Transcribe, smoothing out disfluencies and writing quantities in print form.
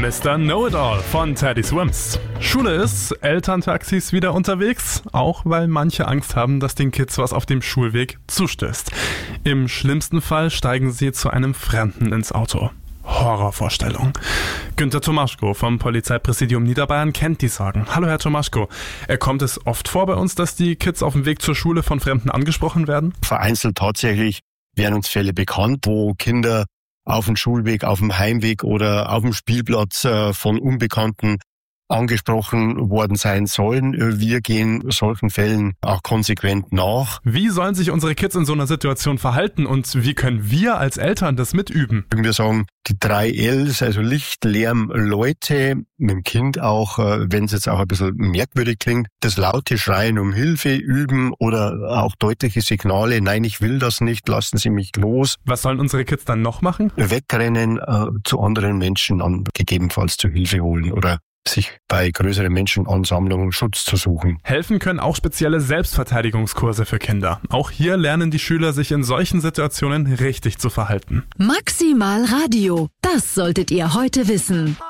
Mr. Know-It-All von Teddy Swims. Schule ist, Elterntaxis wieder unterwegs, auch weil manche Angst haben, dass den Kids was auf dem Schulweg zustößt. Im schlimmsten Fall steigen sie zu einem Fremden ins Auto. Horrorvorstellung. Günter Tomaschko vom Polizeipräsidium Niederbayern kennt die Sorgen. Hallo Herr Tomaschko. Kommt es oft vor bei uns, dass die Kids auf dem Weg zur Schule von Fremden angesprochen werden? Vereinzelt tatsächlich werden uns Fälle bekannt, wo Kinder auf dem Schulweg, auf dem Heimweg oder auf dem Spielplatz von Unbekannten angesprochen worden sein sollen. Wir gehen solchen Fällen auch konsequent nach. Wie sollen sich unsere Kids in so einer Situation verhalten und wie können wir als Eltern das mitüben? Wir sagen die 3 Ls, also Licht, Lärm, Leute, mit dem Kind auch, wenn es jetzt auch ein bisschen merkwürdig klingt, das laute Schreien um Hilfe üben oder auch deutliche Signale, nein, ich will das nicht, lassen Sie mich los. Was sollen unsere Kids dann noch machen? Wegrennen, zu anderen Menschen gegebenenfalls zu Hilfe holen oder sich bei größeren Menschenansammlungen Schutz zu suchen. Helfen können auch spezielle Selbstverteidigungskurse für Kinder. Auch hier lernen die Schüler, sich in solchen Situationen richtig zu verhalten. Maximal Radio, das solltet ihr heute wissen.